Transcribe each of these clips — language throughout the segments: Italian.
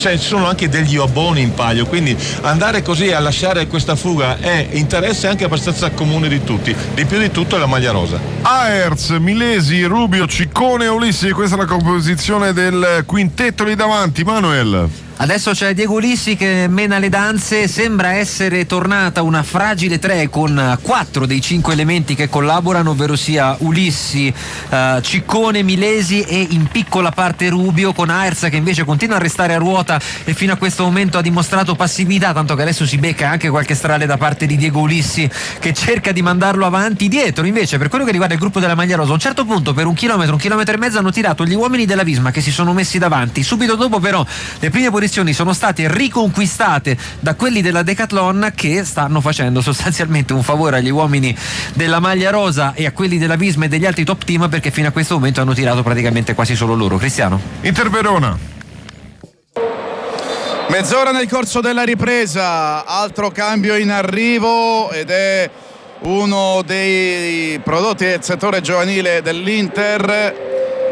Cioè, ci sono anche degli obboni in palio, quindi andare così a lasciare questa fuga è interesse anche abbastanza comune di tutti. Di più di tutto è la maglia rosa. Aers, Milesi, Rubio, Ciccone e Ulissi, questa è la composizione del quintetto lì davanti. Manuel. Adesso c'è Diego Ulissi che mena le danze, sembra essere tornata una fragile 3 con 4 dei 5 elementi che collaborano, ovvero sia Ulissi, Ciccone, Milesi e in piccola parte Rubio, con Aers che invece continua a restare a ruota e fino a questo momento ha dimostrato passività, tanto che adesso si becca anche qualche strale da parte di Diego Ulissi che cerca di mandarlo avanti. Dietro invece, per quello che riguarda il gruppo della maglia rosa, a un certo punto per un chilometro e mezzo hanno tirato gli uomini della Visma che si sono messi davanti. Subito dopo però le prime posizioni sono state riconquistate da quelli della Decathlon, che stanno facendo sostanzialmente un favore agli uomini della maglia rosa e a quelli della Visma e degli altri top team, perché fino a questo momento hanno tirato praticamente quasi solo loro. Cristiano. Inter Verona. Mezz'ora nel corso della ripresa, altro cambio in arrivo ed è uno dei prodotti del settore giovanile dell'Inter.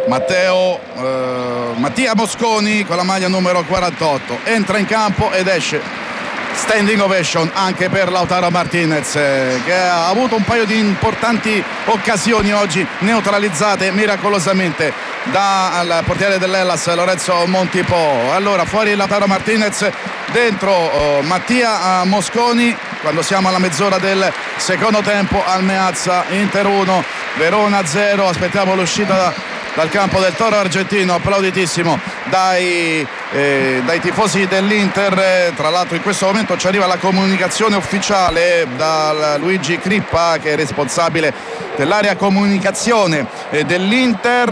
Mattia Mosconi con la maglia numero 48 entra in campo ed esce. Standing ovation anche per Lautaro Martinez, che ha avuto un paio di importanti occasioni oggi neutralizzate miracolosamente dal portiere dell'Hellas Lorenzo Montipò. Allora fuori Lautaro Martinez, dentro Mattia Mosconi. Quando siamo alla mezz'ora del secondo tempo al Meazza, Inter 1 Verona 0. Aspettiamo l'uscita dal campo del Toro argentino, applauditissimo dai tifosi dell'Inter. Tra l'altro in questo momento ci arriva la comunicazione ufficiale da Luigi Crippa, che è responsabile dell'area comunicazione dell'Inter.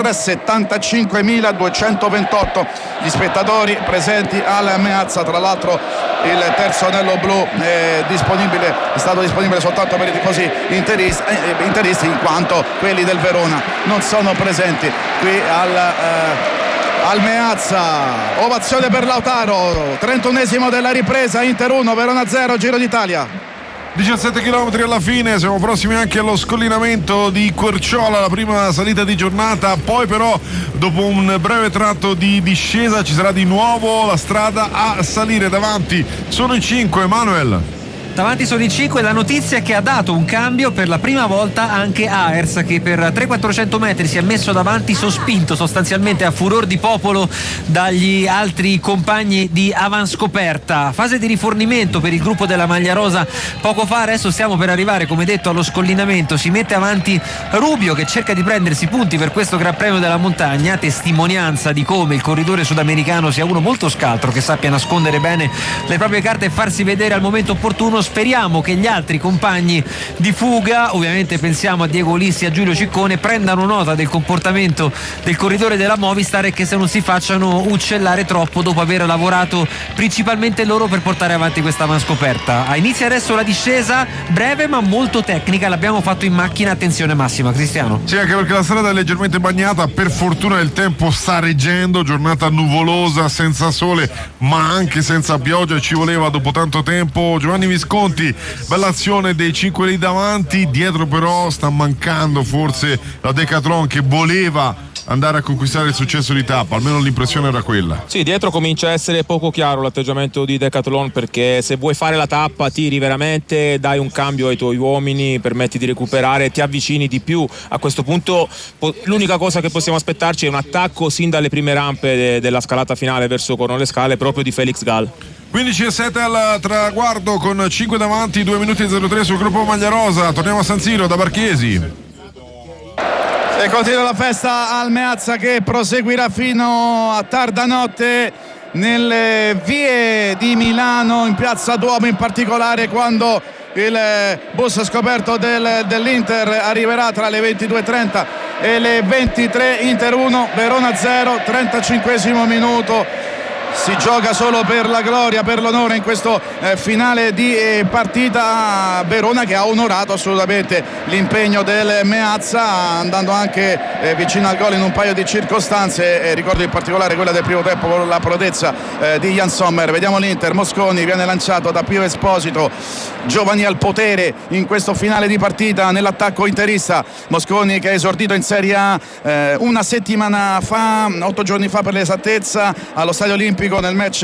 75.228 gli spettatori presenti al Meazza. Tra l'altro il terzo anello blu è stato disponibile soltanto per i tifosi interisti, in quanto quelli del Verona non sono presenti qui al Meazza. Ovazione per Lautaro. 31esimo della ripresa, Inter 1 Verona 0, Giro d'Italia. 17 km alla fine, siamo prossimi anche allo scollinamento di Querciola, la prima salita di giornata. Poi però dopo un breve tratto di discesa ci sarà di nuovo la strada a salire. Davanti sono in 5, Manuel. Davanti sono in 5. La notizia è che ha dato un cambio per la prima volta anche Aers, che per 300-400 metri si è messo davanti, sospinto sostanzialmente a furor di popolo dagli altri compagni di avanscoperta. Fase di rifornimento per il gruppo della maglia rosa poco fa. Adesso stiamo per arrivare, come detto, allo scollinamento. Si mette avanti Rubio, che cerca di prendersi punti per questo Gran Premio della Montagna, testimonianza di come il corridore sudamericano sia uno molto scaltro, che sappia nascondere bene le proprie carte e farsi vedere al momento opportuno. Speriamo che gli altri compagni di fuga, ovviamente pensiamo a Diego Ulissi e a Giulio Ciccone, prendano nota del comportamento del corridore della Movistar e che se non si facciano uccellare troppo dopo aver lavorato principalmente loro per portare avanti questa avanscoperta. Inizia adesso la discesa, breve ma molto tecnica, l'abbiamo fatto in macchina, attenzione massima. Cristiano. Sì, anche perché la strada è leggermente bagnata, per fortuna il tempo sta reggendo, giornata nuvolosa, senza sole ma anche senza pioggia, ci voleva dopo tanto tempo. Giovanni Visconti, bella azione dei 5 lì davanti, dietro però sta mancando forse la Decathlon, che voleva andare a conquistare il successo di tappa, almeno l'impressione era quella. Sì, dietro comincia a essere poco chiaro l'atteggiamento di Decathlon, perché se vuoi fare la tappa tiri veramente, dai un cambio ai tuoi uomini, permetti di recuperare, ti avvicini di più. A questo punto l'unica cosa che possiamo aspettarci è un attacco sin dalle prime rampe della scalata finale verso Corno Scale, proprio di Felix Gall. 15-7 al traguardo con 5 davanti, 2 minuti e 03 sul gruppo maglia rosa. Torniamo a San Siro da Barchesi. E continua la festa al Meazza, che proseguirà fino a tarda notte nelle vie di Milano, in piazza Duomo in particolare, quando il bus scoperto dell'Inter arriverà tra le 22.30 e le 23. Inter 1 Verona 0, 35esimo minuto. Si gioca solo per la gloria, per l'onore in questo finale di partita. Verona che ha onorato assolutamente l'impegno del Meazza, andando anche vicino al gol in un paio di circostanze. Ricordo in particolare quella del primo tempo con la prodezza di Jan Sommer. Vediamo l'Inter, Mosconi viene lanciato da Pio Esposito, giovani al potere in questo finale di partita nell'attacco interista. Mosconi che ha esordito in Serie A una settimana fa, 8 giorni fa per l'esattezza, allo Stadio Olimpico nel match